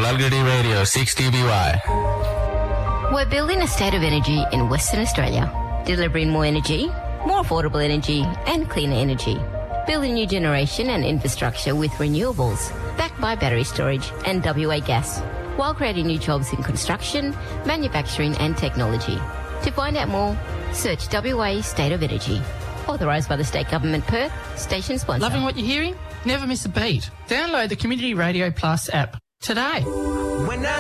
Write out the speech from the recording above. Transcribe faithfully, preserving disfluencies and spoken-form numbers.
Lalgadi Radio, six D B Y. We're building a state of energy in Western Australia, delivering more energy, more affordable energy and cleaner energy. Building new generation and infrastructure with renewables, backed by battery storage and W A gas, while creating new jobs in construction, manufacturing and technology. To find out more, search W A State of Energy. Authorised by the State Government Perth, station sponsor. Loving what you're hearing? Never miss a beat. Download the Community Radio Plus app today. When I